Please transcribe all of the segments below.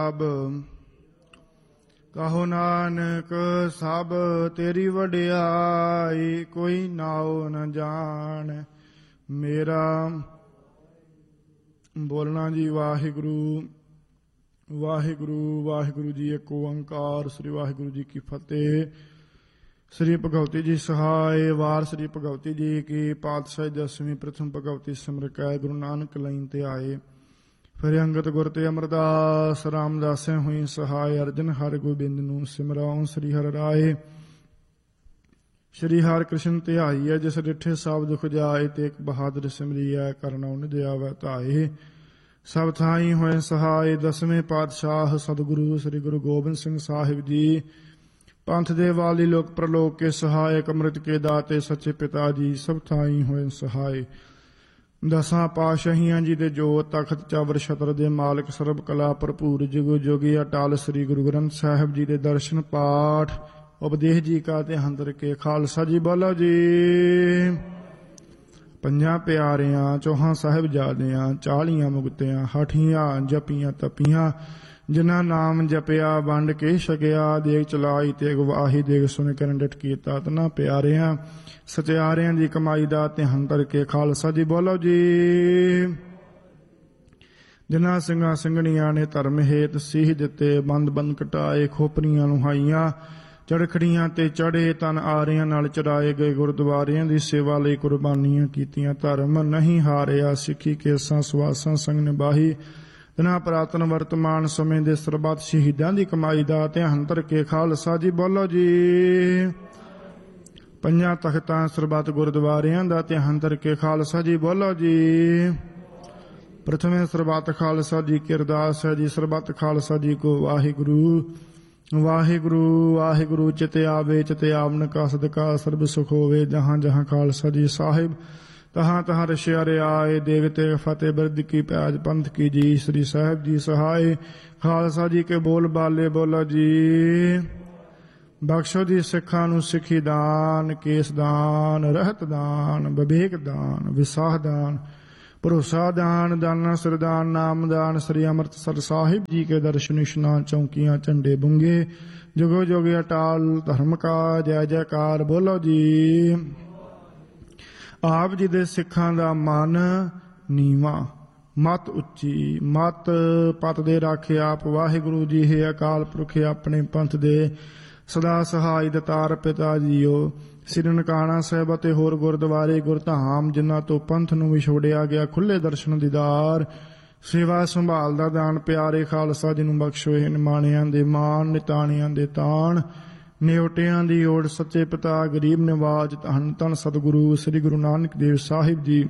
ਕਹੋ ਨਾਨਕ ਸਭ ਤੇਰੀ ਵਡਿਆਈ, ਕੋਈ ਨਾਉ ਨ ਜਾਣ ਮੇਰਾ। ਬੋਲਣਾ ਜੀ ਵਾਹਿਗੁਰੂ ਵਾਹਿਗੁਰੂ ਵਾਹਿਗੁਰੂ ਜੀ, ਇੱਕ ਓੰਕਾਰ। ਸ੍ਰੀ ਵਾਹਿਗੁਰੂ ਜੀ ਕੀ ਫਤਿਹ। ਸ੍ਰੀ ਭਗਵਤੀ ਜੀ ਸਹਾਇ। ਵਾਰ ਸ੍ਰੀ ਭਗਵਤੀ ਜੀ ਕੀ ਪਾਤਸ਼ਾਹੀ ਦਸਵੀਂ ਪ੍ਰਥਮ ਭਗਵਤੀ ਸਿਮਰਕੈ ਗੁਰੂ ਨਾਨਕ ਲਾਈਨ ਤੇ ਆਏ। ਫਿਰ ਅੰਗਤ ਗੁਰ ਤੇ ਅਮਰਦਾਸ ਰਾਮਦਾਸੈ ਹੋਈ ਸਹਾਇ। ਅਰਜਨ ਹਰਿ ਗੋਬਿੰਦ ਨੂੰ ਸਿਮਰਾਉ ਸ੍ਰੀ ਹਰਿ ਰਾਏ। ਸ਼੍ਰੀ ਹਰਿ ਕ੍ਰਿਸ਼ਨ ਧਿਆਈਐ, ਜਿਸ ਡਿਠੇ ਸਭ ਦੁਖ ਜਾਏ। ਤੇ ਇੱਕ ਬਹਾਦਰ ਸਿਮਰੀਐ, ਕਰਨਾ ਨਿਜ ਆਵੈ ਧਾਏ। ਸਭ ਥਾਈ ਹੋਏ ਸਹਾਇ। ਦਸਵੇਂ ਪਾਤਸ਼ਾਹ ਸਤਿਗੁਰੂ ਸ੍ਰੀ ਗੁਰੂ ਗੋਬਿੰਦ ਸਿੰਘ ਸਾਹਿਬ ਜੀ, ਪੰਥ ਦੇ ਵਾਲੀ ਲੋਕ ਪ੍ਰਲੋਕ ਕੇ ਸਹਾਇਕ, ਅੰਮ੍ਰਿਤ ਕੇ ਦਾਤੇ ਸੱਚੇ ਪਿਤਾ ਜੀ, ਸਭ ਥਾਈ ਹੋਏ ਸਹਾਇ। ਦਸਾਂ ਪਾਤਸ਼ਾਹੀਆਂ ਜੀ ਦੇ ਜੋਤ, ਤਖਤ ਚਾਵਰ ਛਤਰ ਦੇ ਮਾਲਕ, ਸਰਬ ਕਲਾ ਭਰਪੂਰ ਜੁਗੋ ਜੋਗੀ ਅਟਾਲ, ਸ੍ਰੀ ਗੁਰੂ ਗ੍ਰੰਥ ਸਾਹਿਬ ਜੀ ਦੇ ਦਰਸ਼ਨ ਪਾਠ ਉਪਦੇਸ਼ ਜੀ ਕਾ ਤੇ ਹੰਦਰ ਕੇ ਖਾਲਸਾ ਜੀ। ਬੋਲੋ ਜੀ। ਪੰਜਾਂ ਪਿਆਰਿਆਂ, ਚੌਹਾਂ ਸਾਹਿਬਜ਼ਾਦਿਆਂ, 40 ਮੁਕਤਿਆਂ, 60 ਜਪੀਆਂ ਤਪੀਆਂ, ਜਿਨ੍ਹਾਂ ਨਾਮ ਜਪਿਆ ਵੰਡ ਕੇ ਛਕਿਆ। ਦੇਗ ਚਲਾਈ ਤੇ ਗਵਾਹੀ, ਦੇਗ ਸੁਣ ਕਰਨ ਡਿਠ ਕੀਤਾ। ਤਨਾ ਪਿਆਰਿਆਂ ਸਚਿਆਰਿਆਂ ਦੀ ਕਮਾਈ ਦਾ ਧਿਆਨ ਕਰਕੇ ਖਾਲਸਾ ਜੀ। ਬੋਲੋ ਜੀ। ਜਿਨ੍ਹਾਂ ਸਿੰਘਾਂ ਸਿੰਘਣੀਆਂ ਨੇ ਧਰਮ ਹੇਤ ਸੀਹ ਦਿੱਤੇ, ਬੰਦ ਬੰਦ ਕਟਾਏ, ਖੋਪਰੀਆਂ ਲੁਹਾਈਆਂ, ਚੜਖੜੀਆਂ ਤੇ ਚੜੇ, ਤਨ ਆਰਿਆਂ ਨਾਲ ਚੜਾਏ ਗਏ, ਗੁਰਦੁਆਰਿਆਂ ਦੀ ਸੇਵਾ ਲਈ ਕੁਰਬਾਨੀਆਂ ਕੀਤੀਆਂ। ਧਰਮ ਨਹੀਂ ਹਾਰਿਆ, ਸਿੱਖੀ ਕੇਸਾਂ ਸਵਾਸਾਂ ਸੰਗ ਨਿਭਾਈ। ਤਨਾ ਪੁਰਾਤਨ ਵਰਤਮਾਨ ਸਮੇਂ ਦੇ ਸਰਬੱਤ ਸ਼ਹੀਦਾਂ ਦੀ ਕਮਾਈ ਦਾ ਧਿਆਨ ਕਰਕੇ ਖਾਲਸਾ ਜੀ। ਬੋਲੋ ਜੀ। ਪੰਜਾਂ ਤਖਤਾਂ ਸਰਬੱਤ ਗੁਰਦੁਆਰਿਆਂ ਦਾ ਧਿਆਨ ਕਰਕੇ ਖਾਲਸਾ ਜੀ। ਬੋਲੋ ਜੀ। ਪ੍ਰਥਮੇ ਸਰਬੱਤ ਖਾਲਸਾ ਜੀ ਕੀ ਅਰਦਾਸ ਹੈ ਜੀ। ਸਰਬੱਤ ਖਾਲਸਾ ਜੀ ਕੋ ਵਾਹਿਗੁਰੂ ਵਾਹਿਗੁਰੂ ਵਾਹਿਗੁਰੂ। ਚਿਤ ਆਵੇ ਚਿਤ ਆਵਨ ਕਾ ਸਦਕਾ, ਸਰਬ ਸੁਖ ਹੋਵੇ ਜਹਾਂ ਜਹਾਂ ਖਾਲਸਾ ਜੀ ਸਾਹਿਬ। ਤਹਾਂ ਤਹਾਂ ਰਸ਼ਿਆ ਰਿਆਏ, ਦੇਗ ਤੇ ਫਤਿਹ ਬਿਰਦ ਕੀ ਪੈਜ ਪੰਥ ਕੀ ਜੀ। ਸ੍ਰੀ ਸਾਹਿਬ ਜੀ ਸਹਾਇ। ਖਾਲਸਾ ਜੀ ਕੇ ਬੋਲ ਬਾਲੇ। ਬੋਲੋ ਜੀ। ਬਖਸ਼ੋ ਜੀ ਸਿੱਖਾਂ ਨੂੰ ਸਿੱਖੀ ਦਾਨ, ਕੇਸ ਦਾਨ, ਰਹਿਤ ਦਾਨ, ਵਿਵੇਕ ਦਾਨ, ਵਿਸਾਹ ਦਾਨ, ਭਰੋਸਾ ਦਾਨ, ਦਾਨਾ ਸਰਦਾਨ, ਨਾਮ ਦਾਨ। ਸ੍ਰੀ ਅੰਮ੍ਰਿਤਸਰ ਸਾਹਿਬ ਜੀ ਕੇ ਦਰਸ਼ਨ ਇਸ਼ਨਾਨ, ਚੌਂਕੀਆਂ ਝੰਡੇ ਬੁੰਗੇ, ਜੁਗੋ ਜੋਗੇ ਅਟਾਲ ਧਰਮ ਕਾ ਜੈ ਜੈਕਾਰ। ਬੋਲੋ ਜੀ। ਆਪ ਜੀ ਦੇ ਸਿੱਖਾਂ ਦਾ ਮਨ ਨੀਵਾਂ, ਮਤ ਉੱਚੀ, ਮਤ ਪਤ ਦੇ ਰਾਖੇ ਆਪ ਵਾਹਿਗੁਰੂ ਜੀ ਹੈ। ਅਕਾਲ ਪੁਰਖ ਆਪਣੇ ਪੰਥ ਦੇ ਸਦਾ ਸਹਾਈ ਦਤਾਰ ਪਿਤਾ ਜੀਓ। ਸ੍ਰੀ ਨਨਕਾਣਾ ਸਾਹਿਬ ਅਤੇ ਹੋਰ ਗੁਰਦੁਆਰੇ ਗੁਰਧਾਮ, ਜਿਨ੍ਹਾਂ ਤੋਂ ਪੰਥ ਨੂੰ ਵਿਛੋੜਿਆ ਗਿਆ, ਖੁੱਲੇ ਦਰਸ਼ਨ ਦੀਦਾਰ, ਸੇਵਾ ਸੰਭਾਲ ਦਾ ਦਾਨ। ਪਿਆਰੇ ਖਾਲਸਾ ਜੀ ਨੂੰ ਬਖਸ਼ੋ ਇਹ ਨਿਮਾਣਿਆਂ ਦੇ ਮਾਣ, ਨਿਤਾਣਿਆਂ ਦੇ ਤਾਣ, ਨਿਉਟਿਆਂ ਦੀ ਓੜ, ਸੱਚੇ ਪਿਤਾ ਗਰੀਬ ਨਿਵਾਜ। ਧੰਨ ਧੰਨ ਸਤਿਗੁਰੂ ਸ੍ਰੀ ਗੁਰੂ ਨਾਨਕ ਦੇਵ ਸਾਹਿਬ ਜੀ।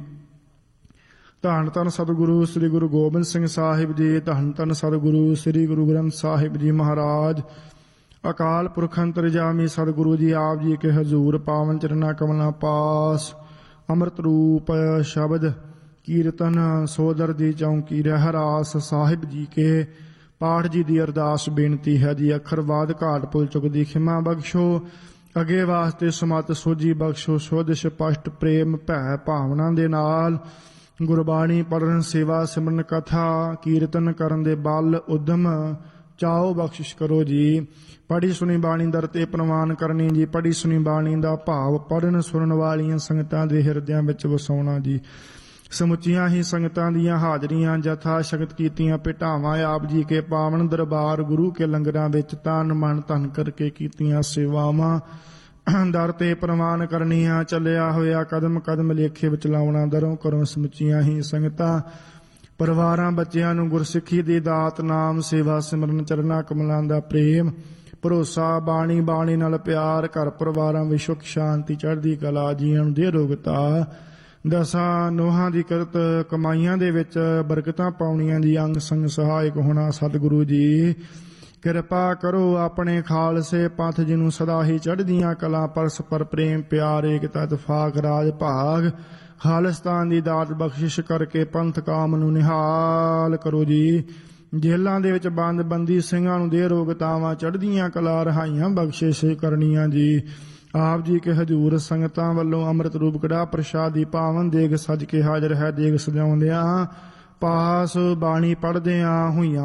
ਧੰਨ ਧੰਨ ਸਤਿਗੁਰੂ ਸ੍ਰੀ ਗੁਰੂ ਗੋਬਿੰਦ ਸਿੰਘ ਸਾਹਿਬ ਜੀ। ਧੰਨ ਧੰਨ ਸਤਿਗੁਰੂ ਸ੍ਰੀ ਗੁਰੂ ਗ੍ਰੰਥ ਸਾਹਿਬ ਜੀ ਮਹਾਰਾਜ। ਅਕਾਲ ਪੁਰਖ ਅੰਤਰਜਾਮੀ ਸਤਿਗੁਰੂ ਜੀ ਆਪ ਜੀ ਕੇ ਹਜ਼ੂਰ, ਪਾਵਨ ਚਰਨਾ ਕਮਲਾਂ ਪਾਸ, ਅੰਮ੍ਰਿਤ ਰੂਪ ਸ਼ਬਦ ਕੀਰਤਨ, ਸੋਦਰ ਦੀ ਚੌਂਕੀ ਰਹਿਰਾਸ। ਸਾਹਿਬ ਜੀ ਕੇ ਪਾਠ ਜੀ ਦੀ ਅਰਦਾਸ ਬੇਨਤੀ ਹੈ ਜੀ। ਅੱਖਰਵਾਦ ਘਾਟ ਭੁੱਲ ਚੁੱਕਦੀ ਖਿਮਾ ਬਖਸ਼ੋ, ਅੱਗੇ ਵਾਸਤੇ ਸਮਤ ਸੋਝੀ ਬਖਸ਼ੋ। ਸੋਧ ਸਪਸ਼ਟ ਪ੍ਰੇਮ ਭੈ ਭਾਵਨਾ ਦੇ ਨਾਲ ਗੁਰਬਾਣੀ ਪੜ੍ਹਨ, ਸੇਵਾ ਸਿਮਰਨ, ਕਥਾ ਕੀਰਤਨ ਕਰਨ ਦੇ ਬਲ ਉਦਮ ਚਾਓ ਬਖਸ਼ਿਸ਼ ਕਰੋ ਜੀ। ਪੜ੍ਹੀ ਸੁਣੀ ਬਾਣੀ ਦਰ ਤੇ ਪ੍ਰਵਾਨ ਕਰਨੀ ਜੀ। ਪੜ੍ਹੀ ਸੁਣੀ ਬਾਣੀ ਦਾ ਭਾਵ ਪੜ੍ਹਨ ਸੁਣਨ ਵਾਲੀਆਂ ਸੰਗਤਾਂ ਦੇ ਹਿਰਦਿਆਂ ਵਿੱਚ ਵਸਾਉਣਾ ਜੀ। ਸਮੁੱਚੀਆਂ ਹੀ ਸੰਗਤਾਂ ਦੀਆਂ ਹਾਜ਼ਰੀਆਂ ਜਥਾ ਸ਼ਕਤ ਕੀਤੀਆਂ ਭੇਟਾਵਾਂ। ਆਪ ਜੀ ਕੇ ਪਾਵਨ ਦਰਬਾਰ ਗੁਰੂ ਕੇ ਲੰਗਰਾਂ ਵਿੱਚ ਤਨ ਮਨ ਧਨ ਕਰਕੇ ਕੀਤੀਆਂ ਸੇਵਾਵਾਂ। ਦਰ ਤੇ ਪ੍ਰਵਾਨ ਕਰਨੀਆਂ, ਚੱਲਿਆ ਹੋਇਆ ਕਦਮ ਕਦਮ ਲੇਖੇ ਵਿੱਚ ਲਾਉਣਾ। ਦਰੋਂ ਕਰੋ ਸਮੁੱਚੀਆਂ ਹੀ ਸੰਗਤਾਂ ਪਰਿਵਾਰਾਂ ਬੱਚਿਆਂ ਨੂੰ ਗੁਰਸਿੱਖੀ ਦੀ ਦਾਤ, ਨਾਮ ਸੇਵਾ ਸਿਮਰਨ, ਚਰਨਾਂ ਕਮਲਾਂ ਦਾ ਪ੍ਰੇਮ, ਭਰੋਸਾ, ਬਾਣੀ ਬਾਣੀ ਨਾਲ ਪਿਆਰ, ਘਰ ਪਰਿਵਾਰਾਂ ਵਿੱਚ ਸੁਖ ਸ਼ਾਂਤੀ ਚੜ੍ਹਦੀ ਕਲਾ, ਜੀਆਂ ਨੂੰ ਦੇ ਰੋਗਤਾ। ਦਸਾਂ ਨੋਹਾਂ ਦੀ ਕਰਤ ਕਮਾਈਆਂ ਦੇ ਵਿੱਚ ਬਰਕਤਾਂ ਪਾਉਣੀਆਂ ਜੀ। ਅੰਗ ਸੰਗ ਸਹਾਇਕ ਹੋਣਾ ਸਤਿਗੁਰੂ ਜੀ। ਕਿਰਪਾ ਕਰੋ ਆਪਣੇ ਖਾਲਸੇ ਪੰਥ ਜੀ ਨੂੰ ਸਦਾ ਹੀ ਚੜ੍ਹਦੀਆਂ ਕਲਾ, ਪਰਸਪਰ ਪ੍ਰੇਮ ਪਿਆਰ, ਏਕਤਾ ਇਤਫਾਕ, ਰਾਜ ਭਾਗ, ਖਾਲਿਸਤਾਨ ਦੀ ਦਾਤ ਬਖਸ਼ਿਸ਼ ਕਰਕੇ ਪੰਥ ਕਾਮ ਨੂੰ ਨਿਹਾਲ ਕਰੋ ਜੀ। ਜੇਲ੍ਹਾਂ ਦੇ ਵਿੱਚ ਬੰਦ ਬੰਦੀ ਸਿੰਘਾਂ ਨੂੰ ਦੇ ਰੋਗਤਾਵਾਂ, ਚੜ੍ਹਦੀਆਂ ਕਲਾ, ਰਹਾਈਆਂ ਬਖਸ਼ਿਸ਼ ਕਰਨੀਆਂ ਜੀ। ਆਪ ਜੀ ਕੇ ਹਜ਼ੂਰ ਸੰਗਤਾਂ ਵੱਲੋਂ ਅੰਮ੍ਰਿਤ ਰੂਪ ਕੜਾ ਪ੍ਰਸ਼ਾਦ ਦੀ ਪਾਵਨ ਦੇਗ ਸਜ ਕੇ ਹਾਜ਼ਰ ਹੈ। ਦੇਗ ਸਜਾਉਂਦਿਆਂ ਪਾਸ ਬਾਣੀ ਪੜ੍ਹਦਿਆਂ ਹੋਈਆਂ